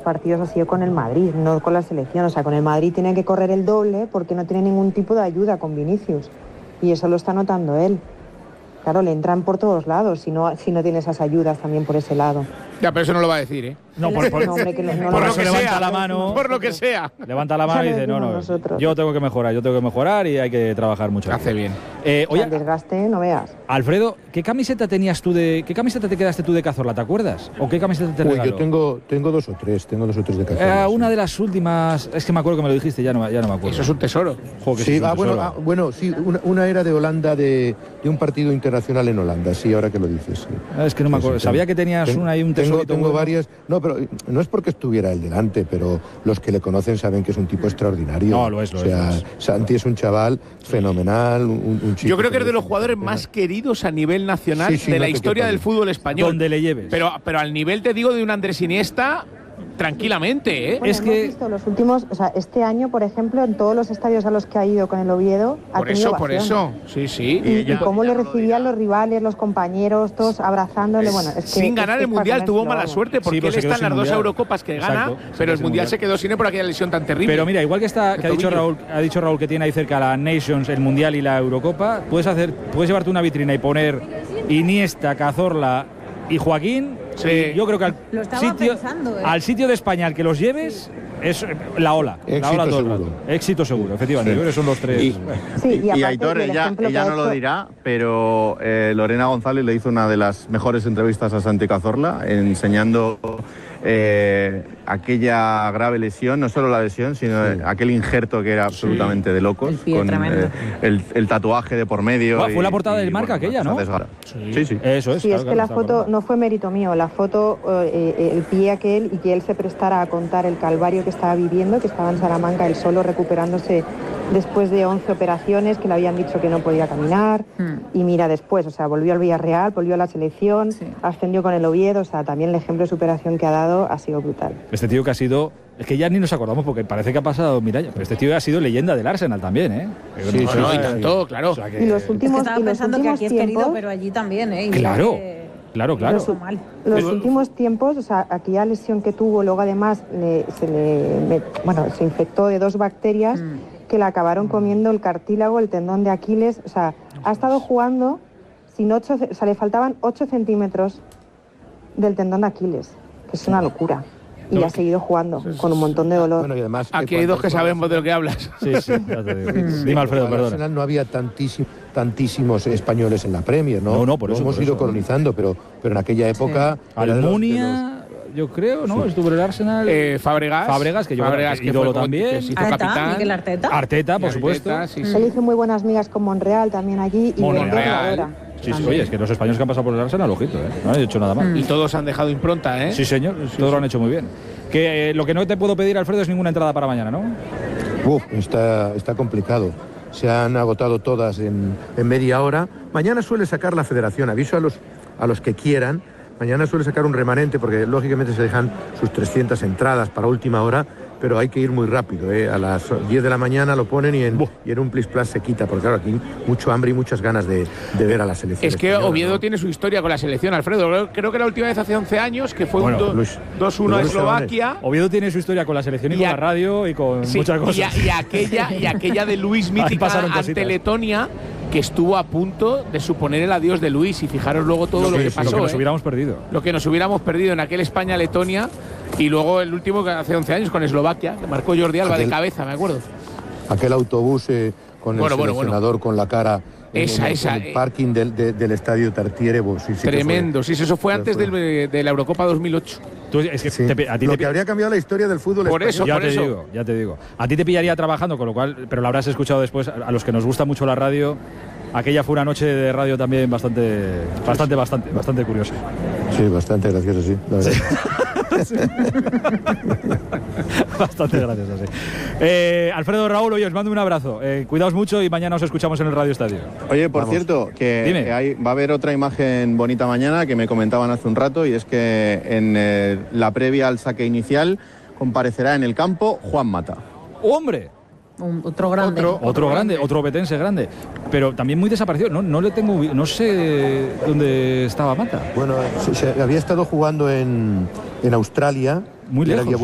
partidos ha sido con el Madrid, no con la selección. O sea, con el Madrid tiene que correr el doble porque no tiene ningún tipo de ayuda con Vinicius. Y eso lo está notando él. Claro, le entran por todos lados si no tiene esas ayudas también por ese lado. Ya, pero eso no lo va a decir, ¿eh? No, por lo que levanta la mano. Por lo que sea. Levanta la mano y dice, no, yo tengo que mejorar y hay que trabajar mucho. Hace bien. Oye, el desgaste, no veas. Alfredo, ¿qué camiseta te quedaste tú de Cazorla, te acuerdas? ¿O qué camiseta te regaló? Yo tengo dos o tres de Cazorla. Una de las últimas, es que me acuerdo que me lo dijiste, ya no me acuerdo. Eso es un tesoro. Sí, una era de Holanda, de un partido internacional en Holanda, sí, ahora que lo dices. Sí. Es que no me acuerdo, sabía que tenías una y un tesoro. Tengo varias, no, pero no es porque estuviera él delante, pero los que le conocen saben que es un tipo extraordinario. No, lo es. Santi es un chaval fenomenal, un chico. Yo creo que es de los jugadores más queridos a nivel nacional de la historia del fútbol español. Donde le lleves. Pero al nivel, te digo, de un Andrés Iniesta, tranquilamente, ¿eh? Bueno, hemos visto los últimos, o sea, este año, por ejemplo, en todos los estadios a los que ha ido con el Oviedo, ha tenido ovación. Por eso, sí. Y cómo le recibían los rivales, los compañeros, todos abrazándole. Bueno, es que sin ganar el Mundial tuvo mala suerte porque él está en las dos Eurocopas que gana, pero el Mundial se quedó sin él por aquella lesión tan terrible. Pero mira, igual que ha dicho Raúl que tiene ahí cerca la Nations, el Mundial y la Eurocopa, puedes llevarte una vitrina y poner Iniesta, Cazorla y Joaquín. Sí. Yo creo que al sitio de España al que los lleves es la ola. Éxito seguro, efectivamente. Yo creo que son los tres. Y Aitor, ella no lo dirá, pero Lorena González le hizo una de las mejores entrevistas a Santi Cazorla, enseñando aquella grave lesión, no solo la lesión, sino aquel injerto que era absolutamente de locos, el pie, con el tatuaje de por medio. Fue la portada del Marca aquella, ¿no? Sí. Eso es. Sí, es que la foto no fue mérito mío, la foto, el pie aquel y que él se prestara a contar el calvario que estaba viviendo, que estaba en Salamanca él solo recuperándose después de 11 operaciones, que le habían dicho que no podía caminar, y mira después, o sea, volvió al Villarreal, volvió a la selección, ascendió con el Oviedo, o sea, también el ejemplo de superación que ha dado ha sido brutal. Este tío que ha sido, es que ya ni nos acordamos porque parece que ha pasado Miralla, pero este tío ha sido leyenda del Arsenal también, ¿eh? Sí, y tanto, claro. O sea y los últimos, estaba pensando que aquí es querido, pero allí también, ¿eh? Claro. Los últimos tiempos, o sea, aquella lesión que tuvo, luego además se infectó de 2 bacterias que le acabaron comiendo el cartílago, el tendón de Aquiles, o sea, ha estado jugando le faltaban 8 centímetros del tendón de Aquiles, que es una locura. Y ha seguido jugando con un montón de dolor. Bueno, y además, aquí hay dos que sabemos de lo que hablas. Sí, ya te digo. Dime, Alfredo, perdón. No había tantísimos españoles en la Premier, ¿no? No, por eso. Hemos ido colonizando, pero en aquella época... Almunia, yo creo, ¿no? Estuvo en el Arsenal. Fábregas, que yo creo que ídolo también. Que se hizo capitán. Miguel Arteta, por supuesto. Él hizo muy buenas migas con Monreal también allí y Monreal. Sí, oye, es que los españoles que han pasado por el Arsenal, ojito, no han hecho nada mal. Y todos han dejado impronta, ¿eh? Sí, señor, todos lo han hecho muy bien. Que lo que no te puedo pedir, Alfredo, es ninguna entrada para mañana, ¿no? Está complicado. Se han agotado todas en media hora. Mañana suele sacar la federación, aviso a los que quieran. Mañana suele sacar un remanente porque lógicamente se dejan sus 300 entradas para última hora, pero hay que ir muy rápido, A las 10 de la mañana lo ponen y en un plis-plas se quita, porque claro, aquí mucho hambre y muchas ganas de ver a la selección. Es que española, Oviedo tiene su historia con la selección, Alfredo. Creo que la última vez hace 11 años, que fue un 2-1 a Eslovaquia. Oviedo tiene su historia con la selección y con la radio y con muchas cosas. Y aquella de Luis mítica ante Letonia, que estuvo a punto de suponer el adiós de Luis, y fijaros luego todo lo que pasó. Lo que nos hubiéramos perdido. Lo que nos hubiéramos perdido en aquel España-Letonia, y luego el último que hace 11 años con Eslovaquia, que marcó Jordi Alba de cabeza, me acuerdo. Aquel autobús con el seleccionador con la cara en el parking del estadio Tartiere. Tremendo, eso fue antes de la Eurocopa 2008. Lo que habría cambiado la historia del fútbol español. Ya te digo. A ti te pillaría trabajando, con lo cual, pero lo habrás escuchado después, a los que nos gusta mucho la radio. Aquella fue una noche de radio también bastante curiosa. Sí, bastante graciosa, sí, la verdad. Bastante graciosa, sí. Alfredo, Raúl, oye, os mando un abrazo. Cuidaos mucho y mañana os escuchamos en el Radio Estadio. Oye, por cierto, que va a haber otra imagen bonita mañana que me comentaban hace un rato, y es que en la previa al saque inicial comparecerá en el campo Juan Mata. ¡Hombre! Otro grande. Otro obetense grande. Pero también muy desaparecido. No sé dónde estaba Mata. Bueno, se había estado jugando en Australia. Muy lejos.